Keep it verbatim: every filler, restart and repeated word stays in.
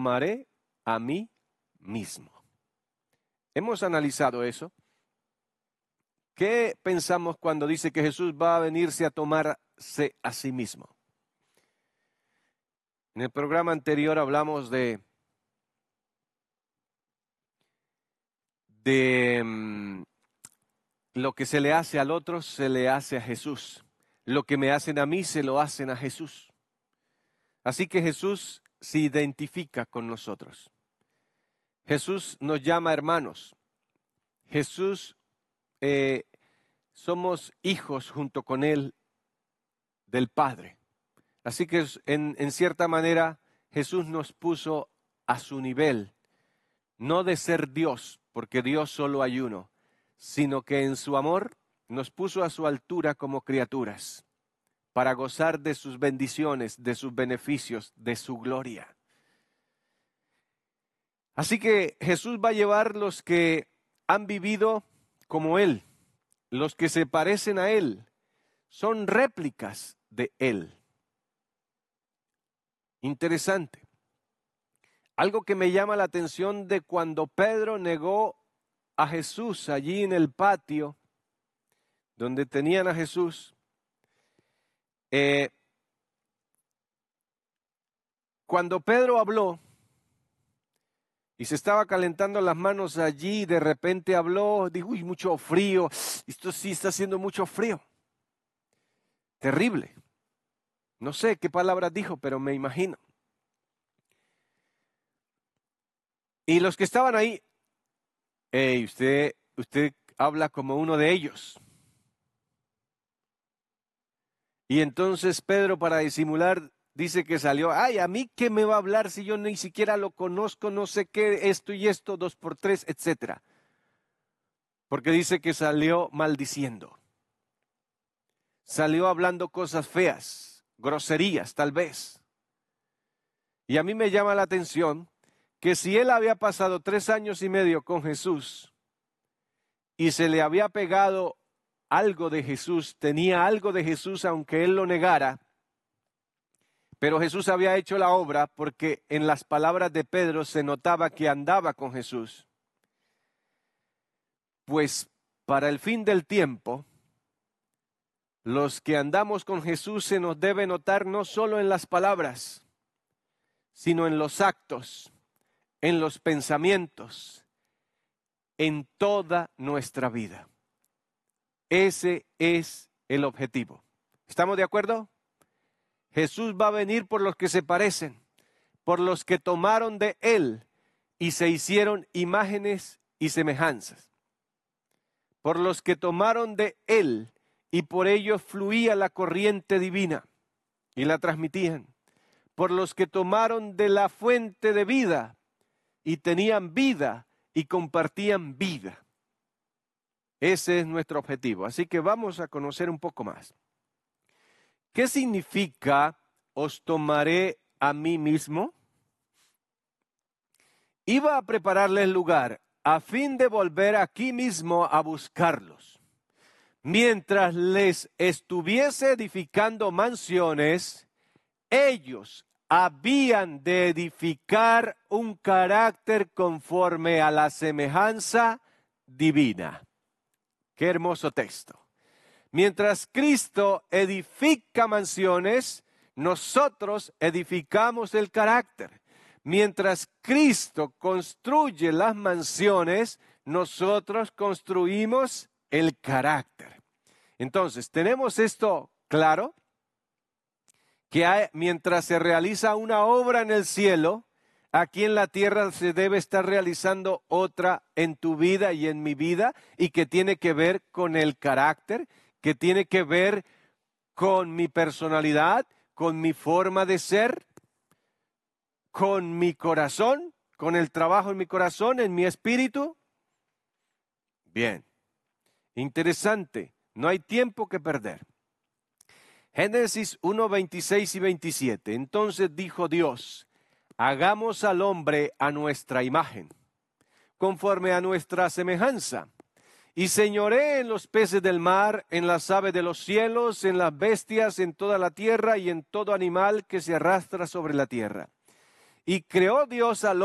tomaré a mí mismo. Hemos analizado eso. ¿Qué pensamos cuando dice que Jesús va a venirse a tomarse a sí mismo? En el programa anterior hablamos de, de um, lo que se le hace al otro, se le hace a Jesús. Lo que me hacen a mí, se lo hacen a Jesús. Así que Jesús se identifica con nosotros. Jesús nos llama hermanos. Jesús, eh, somos hijos junto con Él del Padre. Así que en, en cierta manera Jesús nos puso a su nivel, no de ser Dios, porque Dios solo hay uno, sino que en su amor nos puso a su altura como criaturas, para gozar de sus bendiciones, de sus beneficios, de su gloria. Así que Jesús va a llevar los que han vivido como Él, los que se parecen a Él, son réplicas de Él. Interesante. Algo que me llama la atención de cuando Pedro negó a Jesús allí en el patio, donde tenían a Jesús, eh, cuando Pedro habló y se estaba calentando las manos allí, de repente habló, dijo, uy, mucho frío, esto sí está haciendo mucho frío. Terrible. No sé qué palabras dijo, pero me imagino. Y los que estaban ahí, hey, usted, usted habla como uno de ellos. Y entonces Pedro, para disimular, dice que salió, ay, ¿a mí qué me va a hablar si yo ni siquiera lo conozco, no sé qué, esto y esto, dos por tres, etcétera? Porque dice que salió maldiciendo. Salió hablando cosas feas, groserías tal vez. Y a mí me llama la atención que si él había pasado tres años y medio con Jesús y se le había pegado algo de Jesús, tenía algo de Jesús aunque él lo negara, pero Jesús había hecho la obra porque en las palabras de Pedro se notaba que andaba con Jesús. Pues para el fin del tiempo, los que andamos con Jesús se nos debe notar no solo en las palabras, sino en los actos, en los pensamientos, en toda nuestra vida. Ese es el objetivo. ¿Estamos de acuerdo? Jesús va a venir por los que se parecen, por los que tomaron de Él y se hicieron imágenes y semejanzas, por los que tomaron de Él y por ellos fluía la corriente divina y la transmitían, por los que tomaron de la fuente de vida y tenían vida y compartían vida. Ese es nuestro objetivo. Así que vamos a conocer un poco más. ¿Qué significa os tomaré a mí mismo? Iba a prepararles lugar a fin de volver aquí mismo a buscarlos. Mientras les estuviese edificando mansiones, ellos habían de edificar un carácter conforme a la semejanza divina. Qué hermoso texto. Mientras Cristo edifica mansiones, nosotros edificamos el carácter. Mientras Cristo construye las mansiones, nosotros construimos el carácter. Entonces, ¿tenemos esto claro? Que hay, mientras se realiza una obra en el cielo, aquí en la tierra se debe estar realizando otra en tu vida y en mi vida, y que tiene que ver con el carácter, que tiene que ver con mi personalidad, con mi forma de ser, con mi corazón, con el trabajo en mi corazón, en mi espíritu. Bien, interesante, no hay tiempo que perder. Génesis uno, veintiséis y veintisiete. Entonces dijo Dios, hagamos al hombre a nuestra imagen, conforme a nuestra semejanza, y señoree en los peces del mar, en las aves de los cielos, en las bestias, en toda la tierra y en todo animal que se arrastra sobre la tierra. Y creó Dios al